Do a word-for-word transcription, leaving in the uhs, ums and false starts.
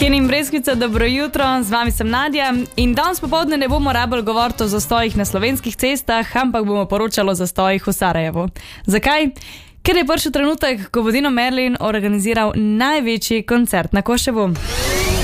Kenin Breskvica, dobro jutro, z vami sem Nadja in danes popoldne ne bomo rabili govoriti o zastojih na slovenskih cestah, ampak bomo poročali o zastojih v Sarajevu. Zakaj? Ker je prišel trenutek, ko bo Dino Merlin organiziral največji koncert na Koševu.